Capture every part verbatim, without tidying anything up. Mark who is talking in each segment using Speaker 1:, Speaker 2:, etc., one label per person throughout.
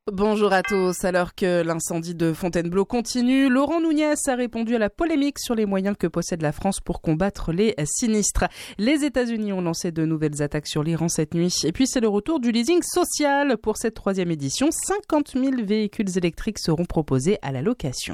Speaker 1: Bonjour à tous. Alors que l'incendie de Fontainebleau continue, Laurent Nunez a répondu à la polémique sur les moyens que possède la France pour combattre les sinistres. Les États-Unis ont lancé de nouvelles attaques sur l'Iran cette nuit. Et puis c'est le retour du leasing social. Pour cette troisième édition, cinquante mille véhicules électriques seront proposés à la location.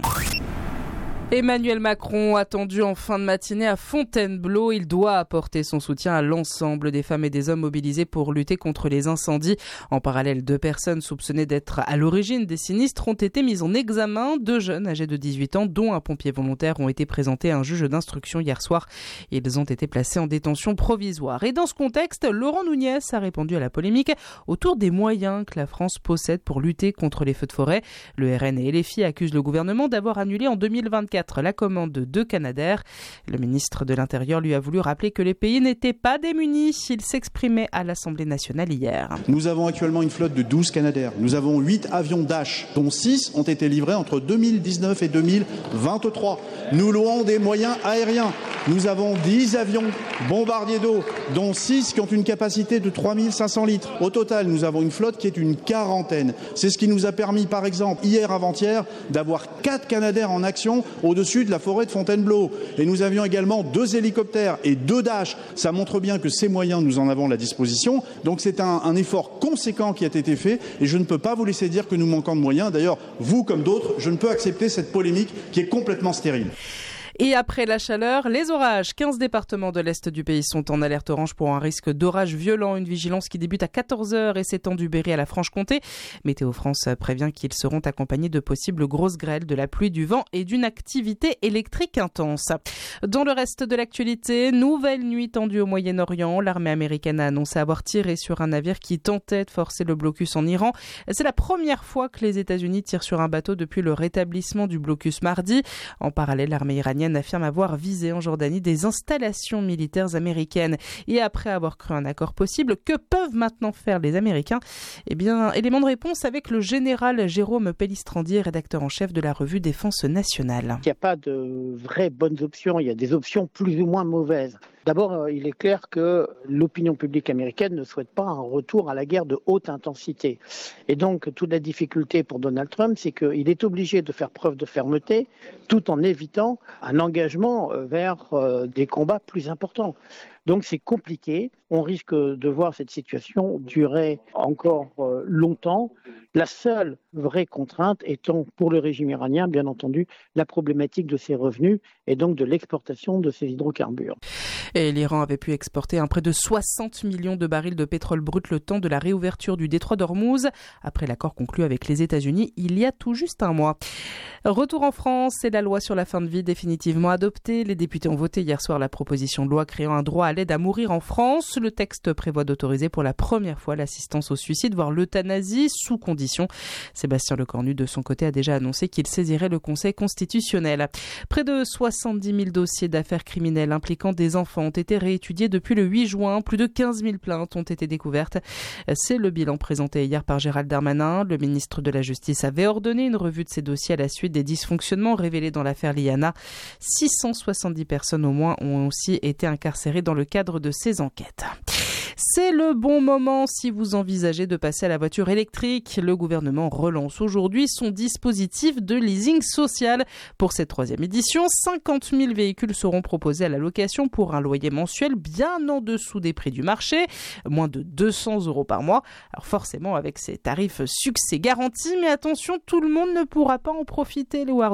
Speaker 1: Emmanuel Macron, attendu en fin de matinée à Fontainebleau, il doit apporter son soutien à l'ensemble des femmes et des hommes mobilisés pour lutter contre les incendies. En parallèle, deux personnes soupçonnées d'être à l'origine des sinistres ont été mises en examen. Deux jeunes âgés de dix-huit ans, dont un pompier volontaire, ont été présentés à un juge d'instruction hier soir. Ils ont été placés en détention provisoire. Et dans ce contexte, Laurent Nunez a répondu à la polémique autour des moyens que la France possède pour lutter contre les feux de forêt. Le R N et L F I accusent le gouvernement d'avoir annulé en deux mille vingt-quatre la commande de deux Canadair. Le ministre de l'Intérieur lui a voulu rappeler que les pays n'étaient pas démunis. Il s'exprimait à l'Assemblée nationale hier.
Speaker 2: Nous avons actuellement une flotte de douze Canadair. Nous avons huit avions Dash, dont six ont été livrés entre deux mille dix-neuf et deux mille vingt-trois. Nous louons des moyens aériens. Nous avons dix avions bombardiers d'eau, dont six qui ont une capacité de trois mille cinq cents litres. Au total, nous avons une flotte qui est une quarantaine. C'est ce qui nous a permis, par exemple, hier avant-hier, d'avoir quatre Canadair en action au-dessus de la forêt de Fontainebleau. Et nous avions également deux hélicoptères et deux Dash. Ça montre bien que ces moyens, nous en avons à la disposition. Donc c'est un, un effort conséquent qui a été fait et je ne peux pas vous laisser dire que nous manquons de moyens. D'ailleurs, vous comme d'autres, je ne peux accepter cette polémique qui est complètement stérile.
Speaker 1: Et après la chaleur, les orages. quinze départements de l'Est du pays sont en alerte orange pour un risque d'orage violent. Une vigilance qui débute à quatorze heures et s'étend du Berry à la Franche-Comté. Météo France prévient qu'ils seront accompagnés de possibles grosses grêles, de la pluie, du vent et d'une activité électrique intense. Dans le reste de l'actualité, nouvelle nuit tendue au Moyen-Orient. L'armée américaine a annoncé avoir tiré sur un navire qui tentait de forcer le blocus en Iran. C'est la première fois que les États-Unis tirent sur un bateau depuis le rétablissement du blocus mardi. En parallèle, l'armée iranienne affirme avoir visé en Jordanie des installations militaires américaines. Et après avoir cru un accord possible, que peuvent maintenant faire les Américains ? Eh bien, élément de réponse avec le général Jérôme Pellistrandier, rédacteur en chef de la revue Défense nationale.
Speaker 3: Il n'y a pas de vraies bonnes options, il y a des options plus ou moins mauvaises. D'abord, il est clair que l'opinion publique américaine ne souhaite pas un retour à la guerre de haute intensité. Et donc, toute la difficulté pour Donald Trump, c'est qu'il est obligé de faire preuve de fermeté tout en évitant un engagement vers des combats plus importants. Donc c'est compliqué, on risque de voir cette situation durer encore longtemps. La seule vraie contrainte étant pour le régime iranien, bien entendu, la problématique de ses revenus et donc de l'exportation de ses hydrocarbures.
Speaker 1: Et l'Iran avait pu exporter un près de soixante millions de barils de pétrole brut le temps de la réouverture du détroit d'Ormuz, après l'accord conclu avec les États-Unis il y a tout juste un mois. Retour en France, c'est la loi sur la fin de vie définitivement adoptée. Les députés ont voté hier soir la proposition de loi créant un droit à l'aide à mourir en France. Le texte prévoit d'autoriser pour la première fois l'assistance au suicide, voire l'euthanasie, sous condition. Sébastien Lecornu, de son côté, a déjà annoncé qu'il saisirait le Conseil constitutionnel. Près de soixante-dix mille dossiers d'affaires criminelles impliquant des enfants ont été réétudiés depuis le huit juin. Plus de quinze mille plaintes ont été découvertes. C'est le bilan présenté hier par Gérald Darmanin. Le ministre de la Justice avait ordonné une revue de ces dossiers à la suite des dysfonctionnements révélés dans l'affaire Liana. six cent soixante-dix personnes au moins ont aussi été incarcérées dans le cadre de ces enquêtes. C'est le bon moment si vous envisagez de passer à la voiture électrique. Le gouvernement relance aujourd'hui son dispositif de leasing social. Pour cette troisième édition, cinquante mille véhicules seront proposés à la location pour un loyer mensuel bien en dessous des prix du marché, moins de deux cents euros par mois. Alors forcément avec ces tarifs succès garantis, mais attention, tout le monde ne pourra pas en profiter, Léo Ardou.